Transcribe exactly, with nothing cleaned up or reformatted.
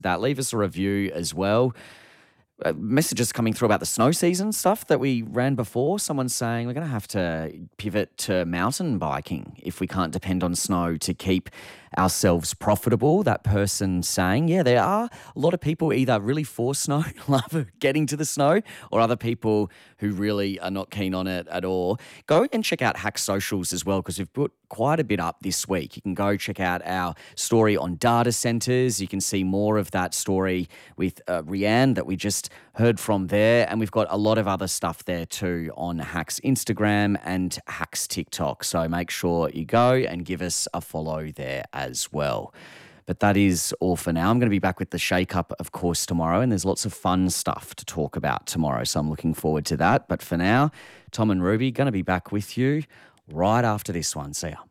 that. Leave us a review as well. Uh, messages coming through about the snow season stuff that we ran before. Someone's saying we're going to have to pivot to mountain biking if we can't depend on snow to keep ourselves profitable. That person saying, yeah, there are a lot of people either really for snow, love getting to the snow, or other people who really are not keen on it at all. Go and check out Hack Socials as well, because we've put quite a bit up this week. You can go check out our story on data centers. You can see more of that story with uh, Rianne that we just heard from there. And we've got a lot of other stuff there too on Hack's Instagram and Hack's TikTok. So make sure you go and give us a follow there as well. But that is all for now. I'm going to be back with the Shake Up, of course, tomorrow, and there's lots of fun stuff to talk about tomorrow. So I'm looking forward to that. But for now, Tom and Ruby going to be back with you right after this one. See ya.